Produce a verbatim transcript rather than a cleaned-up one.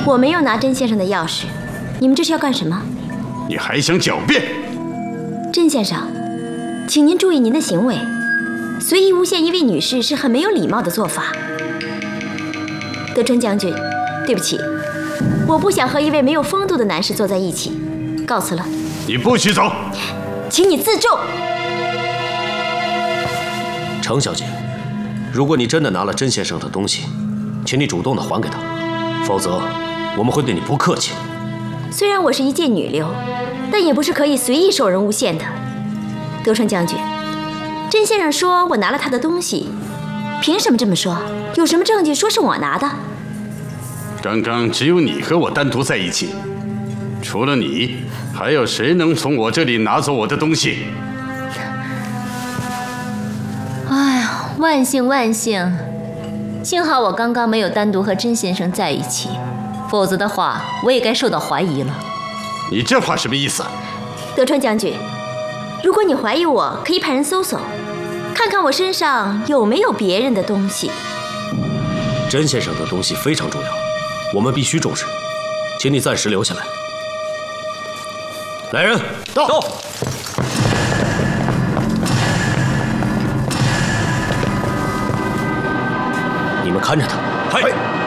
我没有拿甄先生的钥匙，你们这是要干什么？ 你还想狡辩？ 甄先生，请您注意您的行为，随意诬陷一位女士是很没有礼貌的做法。德川将军，对不起，我不想和一位没有风度的男士坐在一起，告辞了。 你不许走， 请你自重。 程小姐，如果你真的拿了甄先生的东西，请你主动的还给他，否则我们会对你不客气。 虽然我是一介女流，但也不是可以随意受人诬陷的。德川将军，甄先生说我拿了他的东西，凭什么这么说？有什么证据说是我拿的？ 刚刚只有你和我单独在一起，除了你，还有谁能从我这里拿走我的东西？ 哎呀，万幸万幸！幸好我刚刚没有单独和甄先生在一起，否则的话，我也该受到怀疑了。 你这话什么意思？ 德川将军，如果你怀疑我，可以派人搜搜，看看我身上有没有别人的东西。 甄先生的东西非常重要，我们必须重视，请你暂时留下来。来人，到！到你们看着他。 嗨。